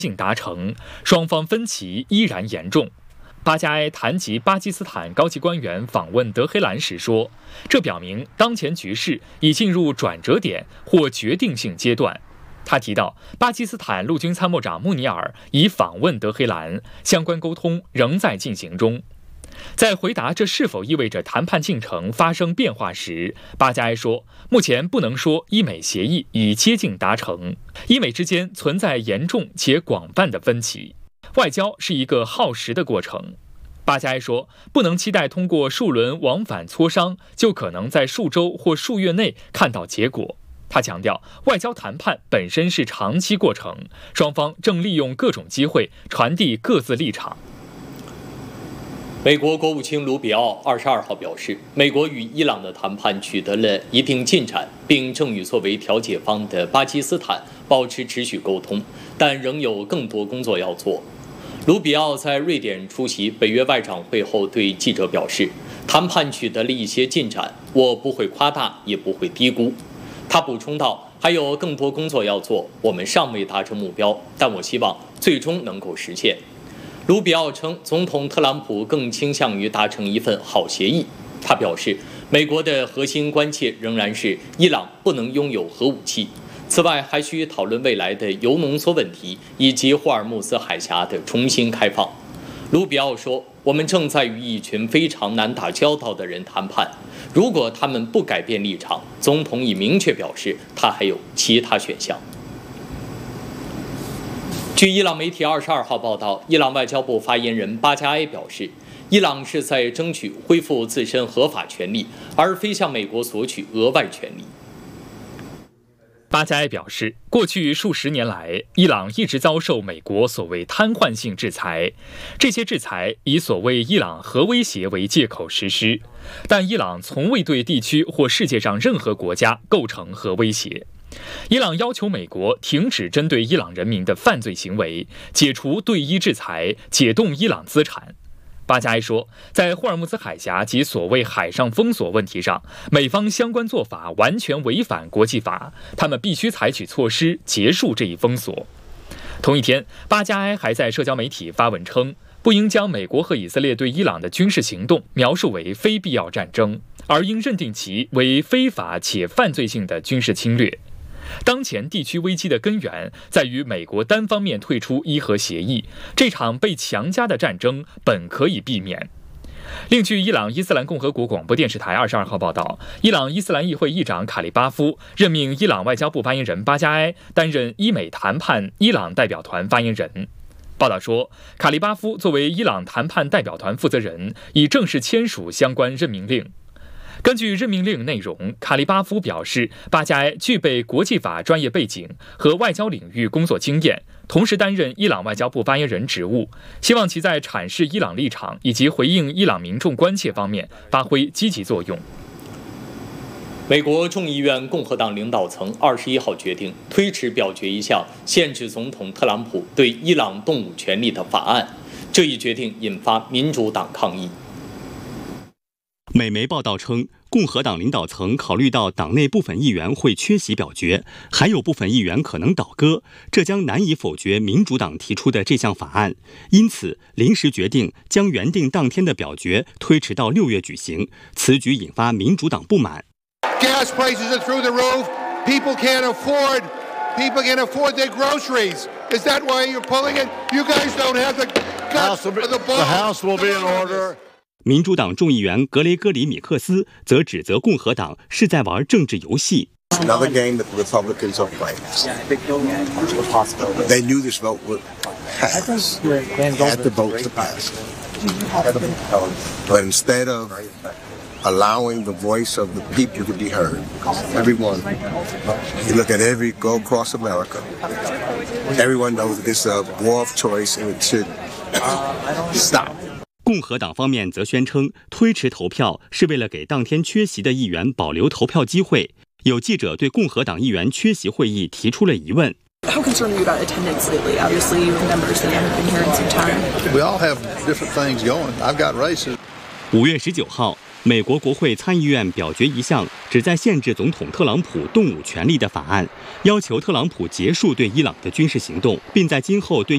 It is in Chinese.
境达成，双方分歧依然严重。巴加埃谈及巴基斯坦高级官员访问德黑兰时说，这表明当前局势已进入转折点或决定性阶段。他提到，巴基斯坦陆军参谋长穆尼尔已访问德黑兰，相关沟通仍在进行中。在回答这是否意味着谈判进程发生变化时，巴加埃说，目前不能说伊美协议已接近达成，伊美之间存在严重且广泛的分歧。外交是一个耗时的过程。巴加埃说，不能期待通过数轮往返磋商就可能在数周或数月内看到结果。他强调，外交谈判本身是长期过程，双方正利用各种机会传递各自立场。 美国国务卿卢比奥22号表示，美国与伊朗的谈判取得了一定进展，并正与作为调解方的巴基斯坦保持持续沟通，但仍有更多工作要做。卢比奥在瑞典出席北约外长会后对记者表示，谈判取得了一些进展，我不会夸大，也不会低估。他补充道，还有更多工作要做，我们尚未达成目标，但我希望最终能够实现。卢比奥称，总统特朗普更倾向于达成一份好协议。他表示，美国的核心关切仍然是伊朗不能拥有核武器。此外，还需讨论未来的铀浓缩问题以及霍尔木兹海峡的重新开放。卢比奥说，我们正在与一群非常难打交道的人谈判，如果他们不改变立场，总统已明确表示他还有其他选项。据伊朗媒体22号报道，伊朗外交部发言人巴加埃表示，伊朗是在争取恢复自身合法权利，而非向美国索取额外权利。 巴加埃表示，过去数十年来，伊朗一直遭受美国所谓瘫痪性制裁，这些制裁以所谓伊朗核威胁为借口实施，但伊朗从未对地区或世界上任何国家构成核威胁。伊朗要求美国停止针对伊朗人民的犯罪行为，解除对伊制裁，解冻伊朗资产。巴加埃说，在霍尔木兹海峡及所谓海上封锁问题上，美方相关做法完全违反国际法，他们必须采取措施结束这一封锁。同一天，巴加埃还在社交媒体发文称，不应将美国和以色列对伊朗的军事行动描述为非必要战争，而应认定其为非法且犯罪性的军事侵略。当前地区危机的根源在于美国单方面退出伊核协议，这场被强加的战争本可以避免。另据伊朗伊斯兰共和国广播电视台22号报道，伊朗伊斯兰议会议长卡利巴夫任命伊朗外交部发言人巴加埃担任伊美谈判伊朗代表团发言人。报道说，卡利巴夫作为伊朗谈判代表团负责人，已正式签署相关任命令。根据任命令内容，卡利巴夫表示，巴加埃具备国际法专业背景和外交领域工作经验，同时担任伊朗外交部发言人职务，希望其在阐释伊朗立场以及回应伊朗民众关切方面发挥积极作用。 美国众议院共和党领导层21号决定推迟表决一项限制总统特朗普对伊朗动武权利的法案，这一决定引发民主党抗议。 美媒报道称，共和党领导层考虑到党内部分议员会缺席表决，还有部分议员可能倒戈，这将难以否决民主党提出的这项法案，因此临时决定将原定当天的表决推迟到6月举行。此举引发民主党不满。 Gas prices are through the roof. People can't afford their groceries. Is that why you're pulling it? You guys don't have the guts of the ball. The House will be in order. 民主党众议员格雷戈里·米克斯则指责共和党是在玩政治游戏。 Another game that the Republicans are playing. They knew this vote would pass. Had the vote to pass. But instead of allowing the voice of the people to be heard, everyone, you look at go across America, everyone knows that this is a war of choice and it should stop. 共和党方面则宣称，推迟投票是为了给当天缺席的议员保留投票机会。有记者对共和党议员缺席会议提出了疑问。 How concerned are you about attendance lately? Obviously, you have members that haven't been here in some time. We all have different things going. I've got races. 5月19号，美国国会参议院表决一项旨在限制总统特朗普动武权利的法案，要求特朗普结束对伊朗的军事行动，并在今后对